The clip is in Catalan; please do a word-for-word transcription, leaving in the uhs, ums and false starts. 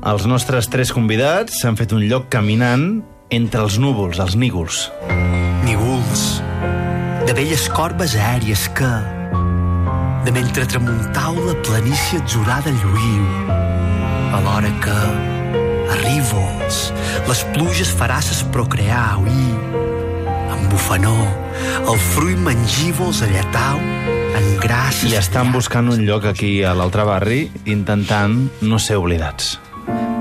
els nostres tres convidats s'han fet un lloc caminant entre els núvols, els nígols. Nígols, de velles corbes aèries que, de mentre tramuntau la planícia atzurada lluïu, alhora que, a rívol, les pluges farasses procreau i, amb bufanor, el fruit mengívols alletau en gràcies... I estan buscant un lloc aquí a l'altre barri intentant no ser oblidats.